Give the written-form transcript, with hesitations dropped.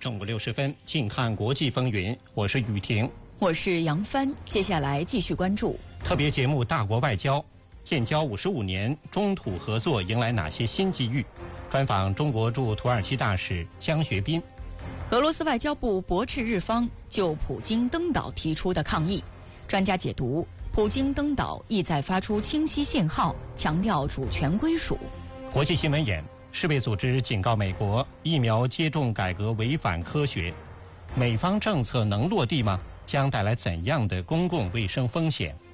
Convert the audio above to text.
中午60分，近看国际风云，我是雨婷， 我是杨帆。接下来继续关注特别节目《大国外交》。建交55年，中土合作迎来哪些新机遇？专访中国驻土耳其大使江学斌。 俄罗斯外交部驳斥日方就普京登岛提出的抗议。专家解读，普京登岛意在发出清晰信号，强调主权归属。 国际新闻眼，世卫组织警告美国，疫苗接种改革违反科学。美方政策能落地吗？将带来怎样的公共卫生风险？